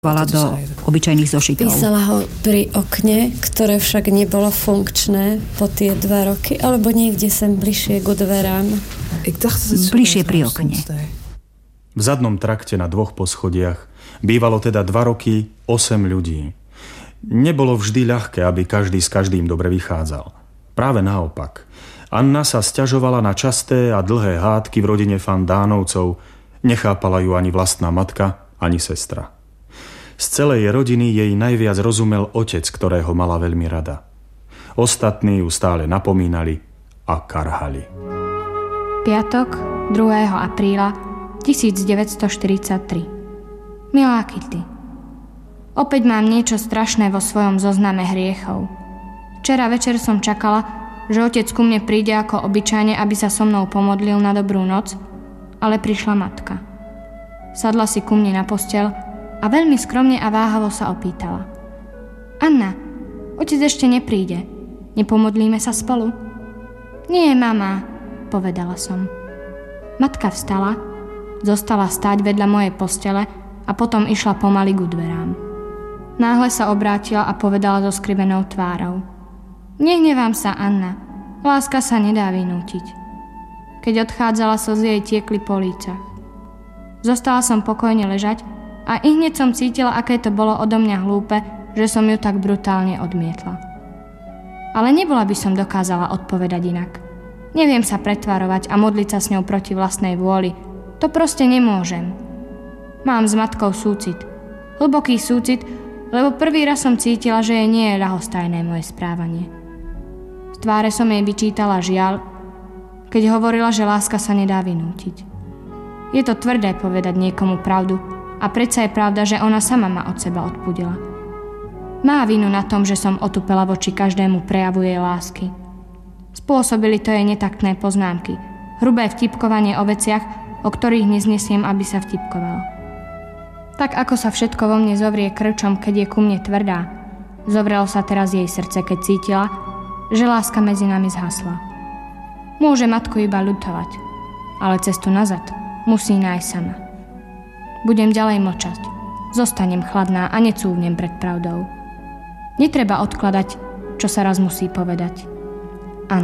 do obyčajných zošitov. Písala ho pri okne, ktoré však nebolo funkčné po tie 2 roky, alebo niekde sem bližšie k dverám. Bližšie pri okne. V zadnom trakte na 2 poschodiach bývalo teda 2 roky 8 ľudí. Nebolo vždy ľahké, aby každý s každým dobre vychádzal. Práve naopak. Anna sa sťažovala na časté a dlhé hádky v rodine Fandánovcov. Nechápala ju ani vlastná matka, ani sestra. Z celej rodiny jej najviac rozumel otec, ktorého mala veľmi rada. Ostatní ju stále napomínali a karhali. Piatok, 2. apríla 1943. Milá Kitty, opäť mám niečo strašné vo svojom zozname hriechov. Včera večer som čakala, že otec ku mne príde ako obyčajne, aby sa so mnou pomodlil na dobrú noc, ale prišla matka. Sadla si ku mne na posteľ a veľmi skromne a váhavo sa opýtala. Anna, otec ešte nepríde. Nepomodlíme sa spolu? Nie, mama, povedala som. Matka vstala, zostala stáť vedľa mojej postele a potom išla pomaly ku dverám. Náhle sa obrátila a povedala so skrivenou tvárou. Nehnevám sa, Anna. Láska sa nedá vynútiť. Keď odchádzala, slzy jej tiekli po lícach. Zostala som pokojne ležať a ihneď som cítila, aké to bolo odo mňa hlúpe, že som ju tak brutálne odmietla. Ale nebola by som dokázala odpovedať inak. Neviem sa pretvarovať a modliť sa s ňou proti vlastnej vôli. To proste nemôžem. Mám s matkou súcit. Hlboký súcit, lebo prvý raz som cítila, že jej nie je ľahostajné moje správanie. Z tváre som jej vyčítala žiaľ, keď hovorila, že láska sa nedá vynútiť. Je to tvrdé povedať niekomu pravdu, a predsa je pravda, že ona sama ma od seba odpudila. Má vinu na tom, že som otupela voči každému prejavu jej lásky. Spôsobili to jej netaktné poznámky, hrubé vtipkovanie o veciach, o ktorých neznesiem, aby sa vtipkovalo. Tak ako sa všetko vo mne zovrie krčom, keď je ku mne tvrdá, zovrelo sa teraz jej srdce, keď cítila, že láska medzi nami zhasla. Môže matku iba ľutovať, ale cestu nazad musí nájsť sama. Budem ďalej mlčať. Zostanem chladná a necúvnem pred pravdou. Netreba odkladať, čo sa raz musí povedať.